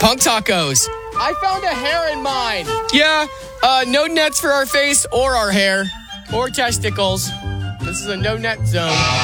Punk tacos. I found a hair in mine. Yeah, no nets for our face or our hair or testicles. This is a no net zone.